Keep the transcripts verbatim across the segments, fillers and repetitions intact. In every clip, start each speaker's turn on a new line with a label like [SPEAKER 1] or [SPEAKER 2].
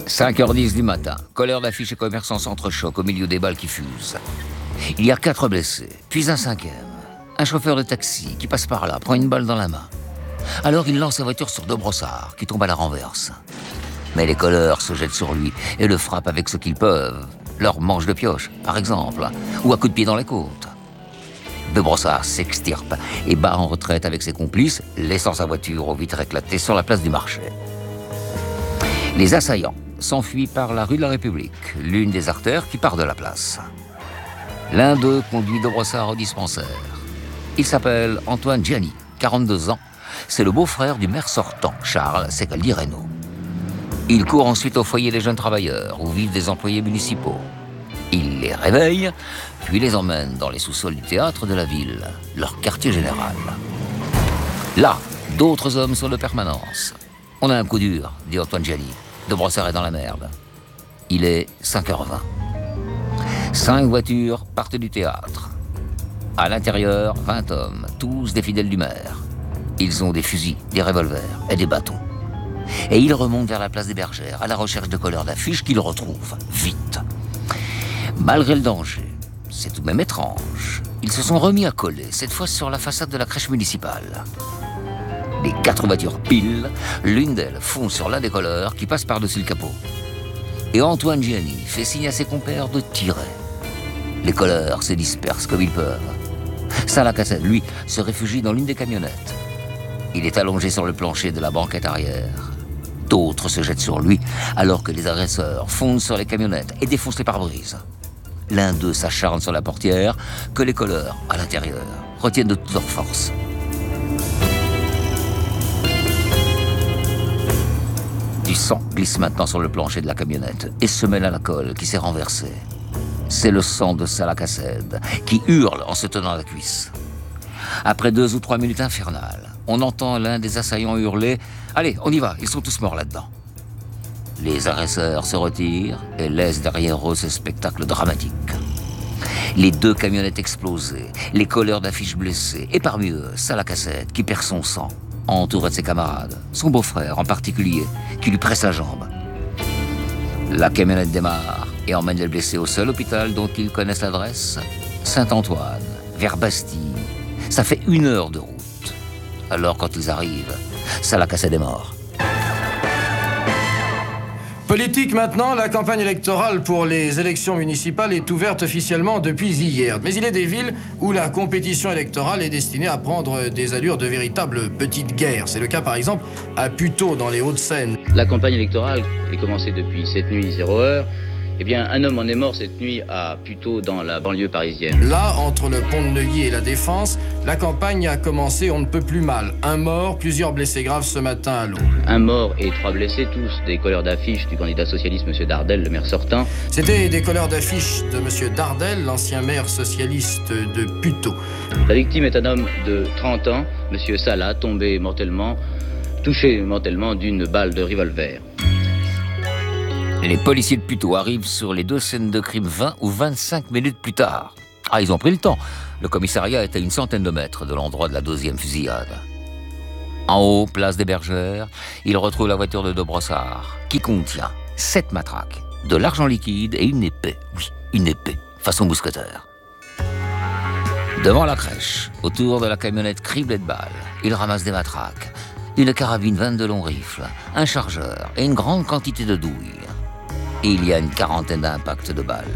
[SPEAKER 1] cinq heures dix du matin, colleur d'affiches et commerçants s'entrechoquent au milieu des balles qui fusent. Il y a quatre blessés, puis un cinquième. Un chauffeur de taxi qui passe par là, prend une balle dans la main. Alors il lance sa voiture sur deux brossards qui tombent à la renverse. Mais les colleurs se jettent sur lui et le frappent avec ce qu'ils peuvent. Leur manche de pioche, par exemple, ou à coups de pied dans les côtes. De Brossard s'extirpe et bat en retraite avec ses complices, laissant sa voiture aux vitres éclatées sur la place du marché. Les assaillants s'enfuient par la rue de la République, l'une des artères qui part de la place. L'un d'eux conduit de Brossard au dispensaire. Il s'appelle Antoine Gianni, quarante-deux ans. C'est le beau-frère du maire sortant, Charles Secaldi Reynaud. Il court ensuite au foyer des jeunes travailleurs, où vivent des employés municipaux. Il les réveille, puis les emmène dans les sous-sols du théâtre de la ville, leur quartier général. Là, d'autres hommes sont de permanence. On a un coup dur, dit Antoine Gianni. De Brossard est dans la merde. Il est cinq heures vingt. Cinq voitures partent du théâtre. À l'intérieur, vingt hommes, tous des fidèles du maire. Ils ont des fusils, des revolvers et des bâtons. Et ils remontent vers la place des Bergères, à la recherche de colleurs d'affiches qu'ils retrouvent, vite. Malgré le danger, c'est tout de même étrange, ils se sont remis à coller, cette fois sur la façade de la crèche municipale. Les quatre voitures pile, l'une d'elles fonce sur l'un des colleurs qui passe par-dessus le capot. Et Antoine Gianni fait signe à ses compères de tirer. Les colleurs se dispersent comme ils peuvent. Salacassette, lui, se réfugie dans l'une des camionnettes. Il est allongé sur le plancher de la banquette arrière. D'autres se jettent sur lui, alors que les agresseurs fondent sur les camionnettes et défoncent les pare-brises. L'un d'eux s'acharne sur la portière, que les colleurs, à l'intérieur, retiennent de toute leur force. Du sang glisse maintenant sur le plancher de la camionnette et se mêle à la colle qui s'est renversée. C'est le sang de Salacassette qui hurle en se tenant la cuisse. Après deux ou trois minutes infernales, on entend l'un des assaillants hurler « Allez, on y va, ils sont tous morts là-dedans ». Les agresseurs se retirent et laissent derrière eux ce spectacle dramatique. Les deux camionnettes explosées, les colleurs d'affiches blessés, et parmi eux, Salacassette qui perd son sang, entouré de ses camarades, son beau-frère en particulier, qui lui presse la jambe. La camionnette démarre et emmène les blessés au seul hôpital dont ils connaissent l'adresse, Saint-Antoine, vers Bastille. Ça fait une heure de route. Alors quand ils arrivent, Salacassette est mort.
[SPEAKER 2] Politique maintenant, la campagne électorale pour les élections municipales est ouverte officiellement depuis hier. Mais il est des villes où la compétition électorale est destinée à prendre des allures de véritables petites guerres. C'est le cas par exemple à Puteaux dans les Hauts-de-Seine.
[SPEAKER 3] La campagne électorale est commencée depuis cette nuit zéro heure. Eh bien, un homme en est mort cette nuit à Puteaux, dans la banlieue parisienne.
[SPEAKER 2] Là, entre le pont de Neuilly et la Défense, la campagne a commencé on ne peut plus mal. Un mort, plusieurs blessés graves ce matin à l'eau.
[SPEAKER 3] Un mort et trois blessés, tous des colleurs d'affiches du candidat socialiste M. Dardel, le maire sortant.
[SPEAKER 2] C'était des colleurs d'affiches de M. Dardel, l'ancien maire socialiste de Puteaux.
[SPEAKER 3] La victime est un homme de trente ans, M. Salah, tombé mortellement, touché mortellement d'une balle de revolver.
[SPEAKER 1] Les policiers de Puteaux arrivent sur les deux scènes de crime vingt ou vingt-cinq minutes plus tard. Ah, ils ont pris le temps. Le commissariat est à une centaine de mètres de l'endroit de la deuxième fusillade. En haut, place des Bergères, ils retrouvent la voiture de De Brossard, qui contient sept matraques, de l'argent liquide et une épée. Oui, une épée, façon mousquetaire. Devant la crèche, autour de la camionnette criblée de balles, ils ramassent des matraques, une carabine vingt-deux longs rifles, un chargeur et une grande quantité de douilles. Il y a une quarantaine d'impacts de balles.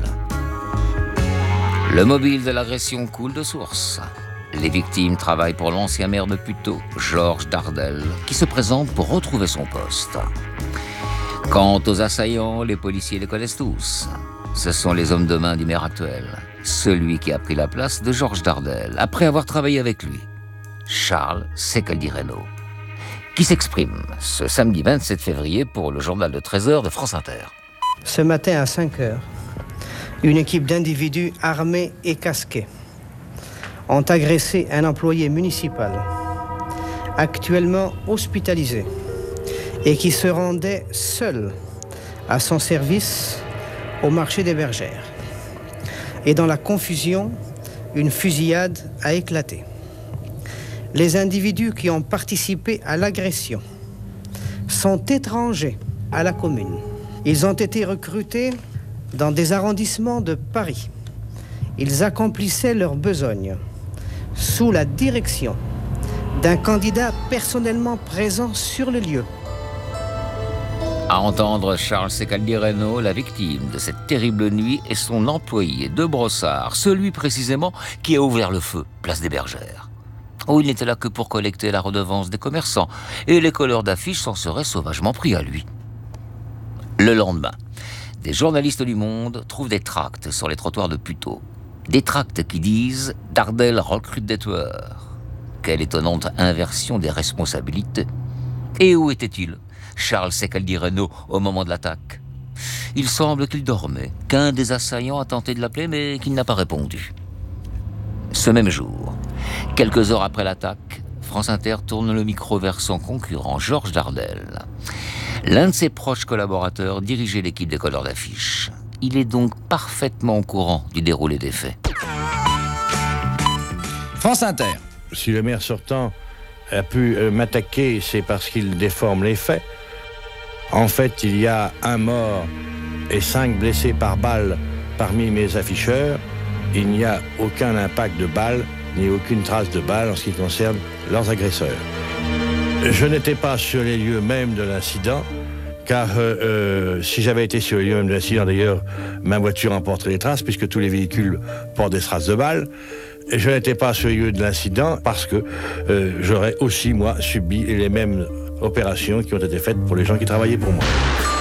[SPEAKER 1] Le mobile de l'agression coule de source. Les victimes travaillent pour l'ancien maire de Puteaux, Georges Dardel, qui se présente pour retrouver son poste. Quant aux assaillants, les policiers les connaissent tous. Ce sont les hommes de main du maire actuel, celui qui a pris la place de Georges Dardel, après avoir travaillé avec lui, Charles Secaldi Reynaud, qui s'exprime ce samedi vingt-sept février pour le journal de treize heures de France Inter.
[SPEAKER 4] Ce matin à cinq heures, une équipe d'individus armés et casqués ont agressé un employé municipal, actuellement hospitalisé, et qui se rendait seul à son service au marché des Bergères. Et dans la confusion, une fusillade a éclaté. Les individus qui ont participé à l'agression sont étrangers à la commune. Ils ont été recrutés dans des arrondissements de Paris. Ils accomplissaient leur besogne sous la direction d'un candidat personnellement présent sur le lieu.
[SPEAKER 1] À entendre Charles Secaldi-Reynaud, la victime de cette terrible nuit est son employé de Brossard, celui précisément qui a ouvert le feu, place des Bergères. Oh, il n'était là que pour collecter la redevance des commerçants, et les colleurs d'affiches s'en seraient sauvagement pris à lui. Le lendemain, des journalistes du Monde trouvent des tracts sur les trottoirs de Puteaux. Des tracts qui disent « Dardel recrute des tueurs ». Quelle étonnante inversion des responsabilités. Et où était-il, Charles Secaldi-Reynaud, au moment de l'attaque? Il semble qu'il dormait, qu'un des assaillants a tenté de l'appeler, mais qu'il n'a pas répondu. Ce même jour, quelques heures après l'attaque, France Inter tourne le micro vers son concurrent, Georges Dardel. L'un de ses proches collaborateurs dirigeait l'équipe des colleurs d'affiches. Il est donc parfaitement au courant du déroulé des faits.
[SPEAKER 2] France Inter.
[SPEAKER 5] Si le maire sortant a pu euh, m'attaquer, c'est parce qu'il déforme les faits. En fait, il y a un mort et cinq blessés par balle parmi mes afficheurs. Il n'y a aucun impact de balle, ni aucune trace de balle en ce qui concerne leurs agresseurs. Je n'étais pas sur les lieux même de l'incident, car euh, euh, si j'avais été sur les lieux même de l'incident, d'ailleurs, ma voiture en porterait les traces, puisque tous les véhicules portent des traces de balles. Et je n'étais pas sur le lieu de l'incident parce que euh, j'aurais aussi, moi, subi les mêmes opérations qui ont été faites pour les gens qui travaillaient pour moi.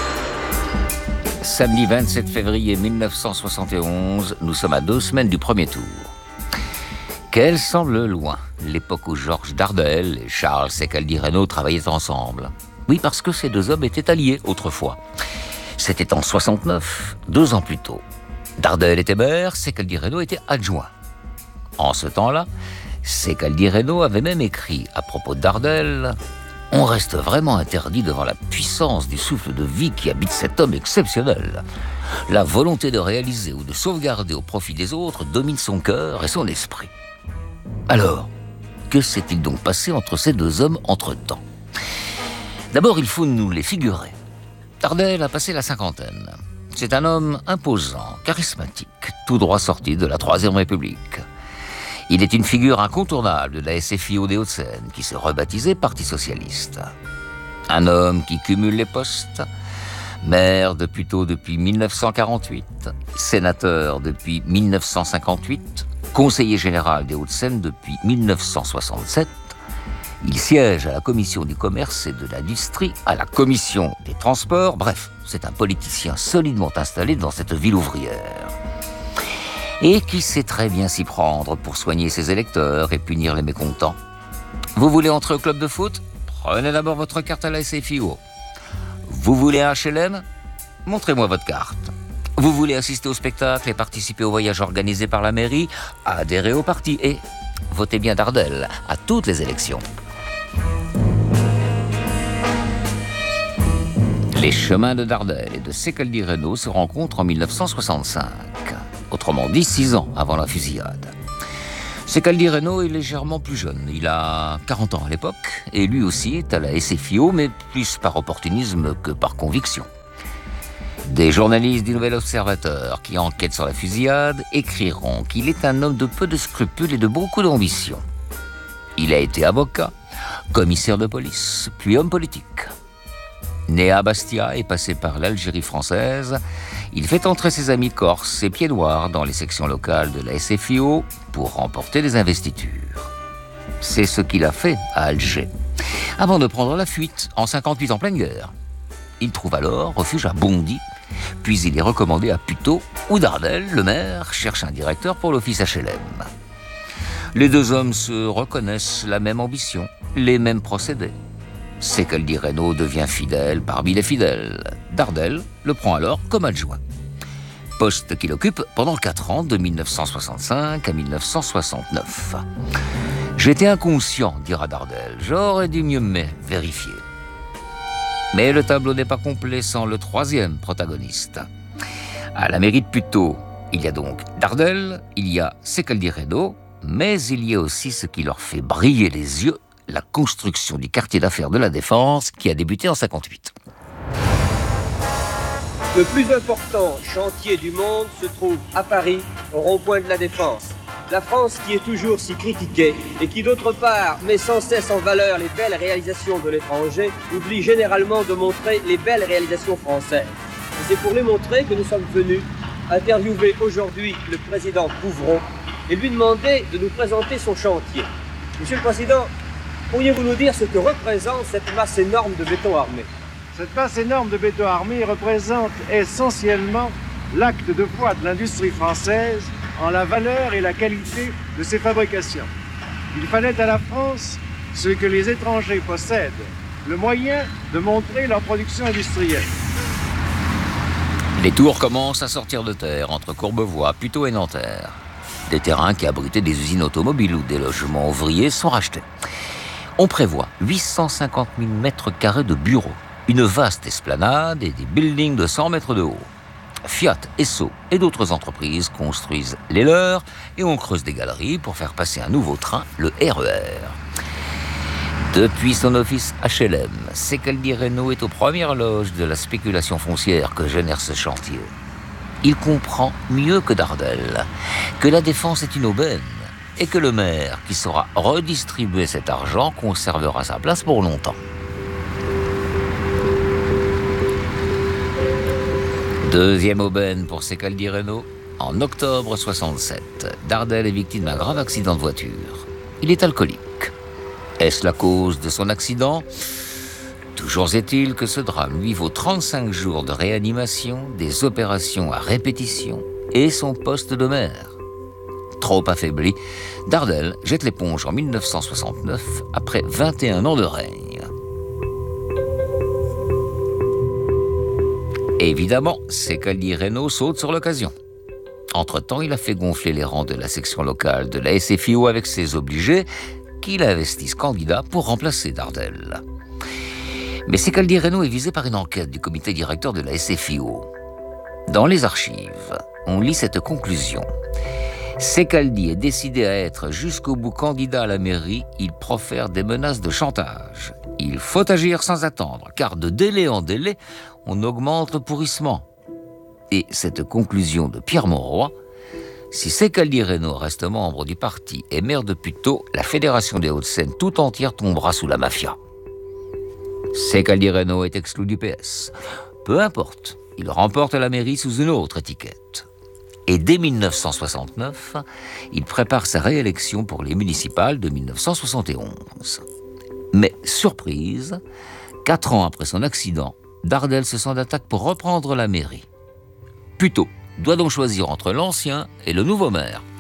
[SPEAKER 1] Samedi vingt-sept février mille neuf cent soixante et onze, nous sommes à deux semaines du premier tour. Qu'elle semble loin, l'époque où Georges Dardel et Charles Secaldi-Reynaud travaillaient ensemble. Oui, parce que ces deux hommes étaient alliés autrefois. C'était en soixante-neuf, deux ans plus tôt. Dardel était maire, Secaldi-Reynaud était adjoint. En ce temps-là, Secaldi-Reynaud avait même écrit à propos de Dardel « On reste vraiment interdit devant la puissance du souffle de vie qui habite cet homme exceptionnel. La volonté de réaliser ou de sauvegarder au profit des autres domine son cœur et son esprit. » Alors, que s'est-il donc passé entre ces deux hommes entre-temps? D'abord, il faut nous les figurer. Dardel a passé la cinquantaine. C'est un homme imposant, charismatique, tout droit sorti de la Troisième République. Il est une figure incontournable de la S F I O des Hauts-de-Seine, qui se rebaptisait Parti Socialiste. Un homme qui cumule les postes, maire de Puteaux depuis mille neuf cent quarante-huit, sénateur depuis mille neuf cent cinquante-huit, conseiller général des Hauts-de-Seine depuis mille neuf cent soixante-sept. Il siège à la commission du commerce et de l'industrie, à la commission des transports. Bref, c'est un politicien solidement installé dans cette ville ouvrière. Et qui sait très bien s'y prendre pour soigner ses électeurs et punir les mécontents. Vous voulez entrer au club de foot? Prenez d'abord votre carte à la S F I O. Vous voulez un H L M? Montrez-moi votre carte. Vous voulez assister au spectacle et participer au voyage organisé par la mairie? Adhérez au parti et votez bien Dardel à toutes les élections. Les chemins de Dardel et de Secaldi-Reynaud se rencontrent en mille neuf cent soixante-cinq. Autrement dit, six ans avant la fusillade. Secaldi-Reynaud est légèrement plus jeune. Il a quarante ans à l'époque, et lui aussi est à la S F I O, mais plus par opportunisme que par conviction. Des journalistes du Nouvel Observateur qui enquêtent sur la fusillade écriront qu'il est un homme de peu de scrupules et de beaucoup d'ambition. Il a été avocat, commissaire de police, puis homme politique. Né à Bastia et passé par l'Algérie française, il fait entrer ses amis corses et pieds noirs dans les sections locales de la S F I O pour remporter des investitures. C'est ce qu'il a fait à Alger, avant de prendre la fuite en cinquante-huit en pleine guerre. Il trouve alors refuge à Bondy, puis il est recommandé à Puteaux, où Dardel, le maire, cherche un directeur pour l'office H L M. Les deux hommes se reconnaissent la même ambition, les mêmes procédés. Secaldi-Reynaud devient fidèle parmi les fidèles. Dardel le prend alors comme adjoint. Poste qu'il occupe pendant quatre ans, de mille neuf cent soixante-cinq à mille neuf cent soixante-neuf. J'étais inconscient, dira Dardel. J'aurais dû mieux me vérifier. Mais le tableau n'est pas complet sans le troisième protagoniste. À la mairie de Puteaux, il y a donc Dardel, il y a Secaldi-Reynaud, mais il y a aussi ce qui leur fait briller les yeux, la construction du quartier d'affaires de la Défense qui a débuté en cinquante-huit.
[SPEAKER 6] Le plus important chantier du monde se trouve à Paris, au rond-point de la Défense. La France qui est toujours si critiquée et qui d'autre part met sans cesse en valeur les belles réalisations de l'étranger, oublie généralement de montrer les belles réalisations françaises. Et c'est pour les montrer que nous sommes venus interviewer aujourd'hui le président Pouvron et lui demander de nous présenter son chantier. Monsieur le Président, pourriez-vous nous dire ce que représente cette masse énorme de béton armé?
[SPEAKER 7] Cette masse énorme de béton armé représente essentiellement l'acte de foi de l'industrie française en la valeur et la qualité de ses fabrications. Il fallait à la France ce que les étrangers possèdent, le moyen de montrer leur production industrielle.
[SPEAKER 1] Les tours commencent à sortir de terre entre Courbevoie, Puteaux et Nanterre. Des terrains qui abritaient des usines automobiles ou des logements ouvriers sont rachetés. On prévoit huit cent cinquante mille mètres carrés de bureaux, une vaste esplanade et des buildings de cent mètres de haut. Fiat, Esso et d'autres entreprises construisent les leurs et on creuse des galeries pour faire passer un nouveau train, le R E R. Depuis son office H L M, Secaldi Reynaud est aux premières loges de la spéculation foncière que génère ce chantier. Il comprend mieux que Dardel que la Défense est une aubaine et que le maire qui saura redistribuer cet argent conservera sa place pour longtemps. Deuxième aubaine pour Secaldi Reynaud. En octobre soixante-sept, Dardel est victime d'un grave accident de voiture. Il est alcoolique. Est-ce la cause de son accident? Toujours est-il que ce drame lui vaut trente-cinq jours de réanimation, des opérations à répétition et son poste de maire. Trop affaibli, Dardel jette l'éponge en mille neuf cent soixante-neuf après vingt et un ans de règne. Évidemment, Secaldi Reynaud saute sur l'occasion. Entre-temps, il a fait gonfler les rangs de la section locale de la S F I O avec ses obligés qu'il investisse candidat pour remplacer Dardel. Mais Secaldi Reynaud est visé par une enquête du comité directeur de la S F I O. Dans les archives, on lit cette conclusion. Secaldi est décidé à être jusqu'au bout candidat à la mairie, il profère des menaces de chantage. Il faut agir sans attendre, car de délai en délai, on augmente le pourrissement. Et cette conclusion de Pierre Mauroy, si Secaldi Reynaud reste membre du parti et maire de Puteaux, la Fédération des Hauts-de-Seine tout entière tombera sous la mafia. Secaldi Reynaud est exclu du P S. Peu importe, il remporte la mairie sous une autre étiquette. Et dès mille neuf cent soixante-neuf, il prépare sa réélection pour les municipales de mille neuf cent soixante et onze. Mais, surprise, quatre ans après son accident, Dardel se sent d'attaque pour reprendre la mairie. Puteaux doit donc choisir entre l'ancien et le nouveau maire.